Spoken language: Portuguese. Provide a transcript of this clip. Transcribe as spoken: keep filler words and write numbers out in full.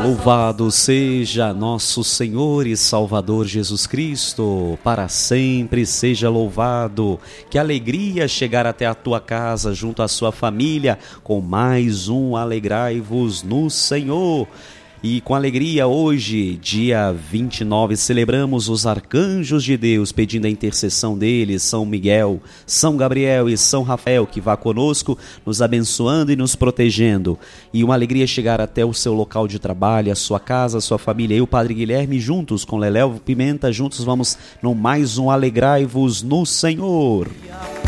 Louvado seja nosso Senhor e Salvador Jesus Cristo, para sempre seja louvado. Que alegria chegar até a tua casa junto à sua família com mais um Alegrai-vos no Senhor. E com alegria hoje, dia vinte e nove, celebramos os arcanjos de Deus, pedindo a intercessão deles, São Miguel, São Gabriel e São Rafael, que vá conosco, nos abençoando e nos protegendo. E uma alegria chegar até o seu local de trabalho, a sua casa, a sua família. Eu, Padre Guilherme, juntos com Leléo Pimenta, juntos vamos no mais um Alegrai-vos no Senhor.